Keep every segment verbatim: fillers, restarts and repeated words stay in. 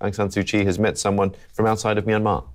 Aung San Suu Kyi has met someone from outside of Myanmar.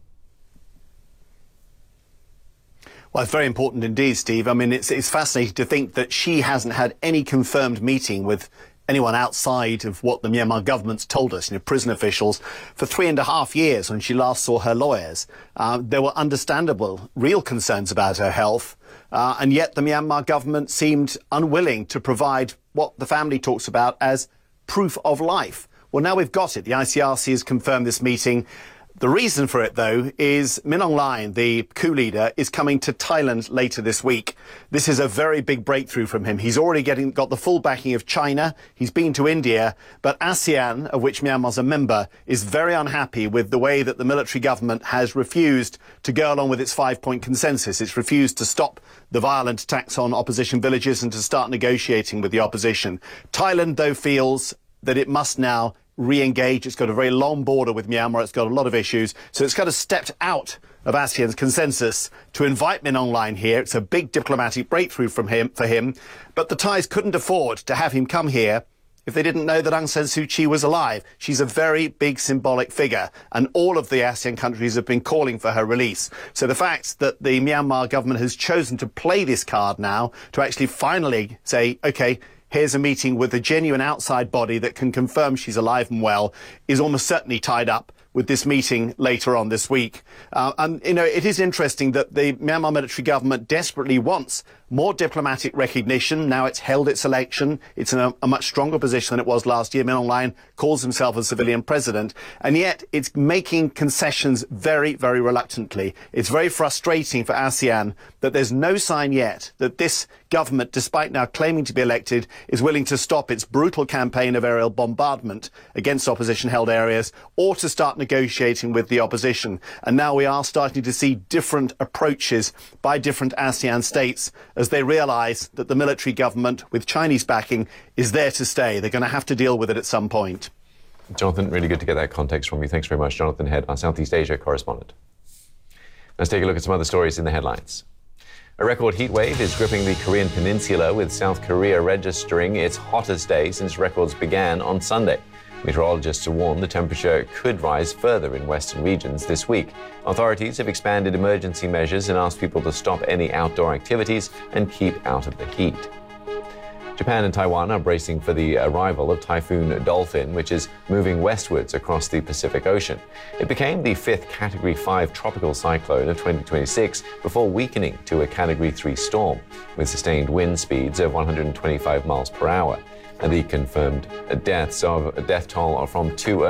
Well, it's very important indeed, Steve. I mean, it's, it's fascinating to think that she hasn't had any confirmed meeting with anyone outside of what the Myanmar government's told us, you know, prison officials, for three and a half years when she last saw her lawyers. Uh, there were understandable, real concerns about her health, uh, and yet the Myanmar government seemed unwilling to provide what the family talks about as proof of life. Well, now we've got it. The I C R C has confirmed this meeting. The reason for it, though, is Min Aung Hlaing, the coup leader, is coming to Thailand later this week. This is a very big breakthrough from him. He's already getting got the full backing of China. He's been to India. But ASEAN, of which Myanmar's a member, is very unhappy with the way that the military government has refused to go along with its five-point consensus. It's refused to stop the violent attacks on opposition villages and to start negotiating with the opposition. Thailand, though, feels that it must now re-engage. It's got a very long border with Myanmar. It's got a lot of issues. So it's kind of stepped out of ASEAN's consensus to invite Min Aung Hlaing here. It's a big diplomatic breakthrough from him, for him. But the Thais couldn't afford to have him come here if they didn't know that Aung San Suu Kyi was alive. She's a very big symbolic figure, and all of the ASEAN countries have been calling for her release. So the fact that the Myanmar government has chosen to play this card now, to actually finally say, OK, here's a meeting with a genuine outside body that can confirm she's alive and well, is almost certainly tied up with this meeting later on this week. Uh, and, you know, it is interesting that the Myanmar military government desperately wants more diplomatic recognition. Now it's held its election. It's in a, a much stronger position than it was last year. Min Aung Hlaing calls himself a civilian president, and yet it's making concessions very, very reluctantly. It's very frustrating for ASEAN that there's no sign yet that this government, despite now claiming to be elected, is willing to stop its brutal campaign of aerial bombardment against opposition-held areas or to start negotiating with the opposition. And now we are starting to see different approaches by different ASEAN states as they realise that the military government, with Chinese backing, is there to stay. They're going to have to deal with it at some point. Jonathan, really good to get that context from you. Thanks very much, Jonathan Head, our Southeast Asia correspondent. Let's take a look at some other stories in the headlines. A record heat wave is gripping the Korean peninsula, with South Korea registering its hottest day since records began on Sunday. Meteorologists warn the temperature could rise further in western regions this week. Authorities have expanded emergency measures and asked people to stop any outdoor activities and keep out of the heat. Japan and Taiwan are bracing for the arrival of Typhoon Dolphin, which is moving westwards across the Pacific Ocean. It became the fifth Category five tropical cyclone of twenty twenty-six before weakening to a Category three storm, with sustained wind speeds of one hundred twenty-five miles per hour. And the confirmed deaths of a death toll are from two